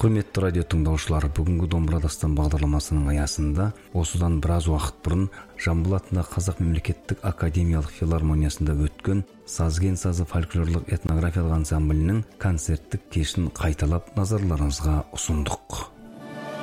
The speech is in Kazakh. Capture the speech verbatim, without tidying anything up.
Құрметті радио тыңдаушылар, бүгінгі Домбыра дастан бағдарламасының аясында осыдан біраз уақыт бұрын Жамбыл атындағы Қазақ мемлекеттік академиялық филармониясында өткен Сазген сазы фольклорлық этнографиялық ансамблінің концерттік кешін қайталап назарларыңызға ұсындық.